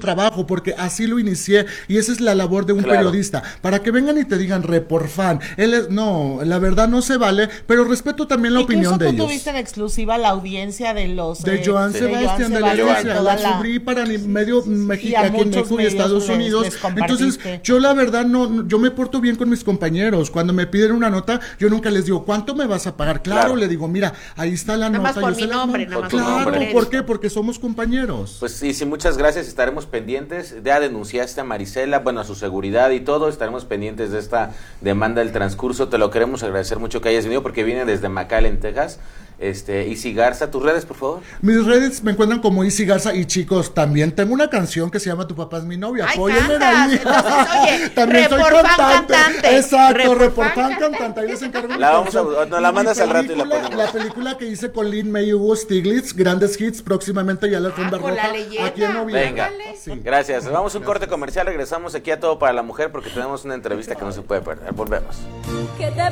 trabajo, porque así lo inicié, y esa es la labor de un periodista, para que vengan y te digan reporfan, no, la verdad no se vale, pero respeto también la opinión de ellos. Incluso tú tuviste en exclusiva la audiencia de los... de Joan Sebastián, de la iglesia, la subí para medio México, aquí en México y Estados Unidos, entonces yo la verdad no, yo me porto bien con mis compañeros, cuando me piden una nota, yo nunca les digo, ¿cuánto me vas a pagar? Claro, le digo, mira, ahí está la nota, yo se la mando. Claro, ¿por qué? Porque somos compañeros. Pues sí, muchas gracias, estaremos pendientes, ya denunciaste a Marisela, bueno, a su seguridad y todo, estaremos pendientes de esta demanda del transcurso, te lo queremos agradecer mucho que hayas venido, porque viene desde McAllen, Texas. Icy Garza, tus redes, por favor. Mis redes me encuentran como Icy Garza, y chicos, también tengo una canción que se llama Tu papá es mi novio. Apóyenme ahí. Entonces, oye, también soy cantante. Exacto, Reporfan cantante. Ahí les encargo. Nos la mandas al rato y la ponemos. La película que hice con Lin May y Hugo Stiglitz, grandes hits, próximamente ya la alfombra roja aquí en noviembre. Venga, sí. Gracias. Vamos a un corte comercial, regresamos aquí a Todo para la Mujer porque tenemos una entrevista que no se puede perder. Volvemos.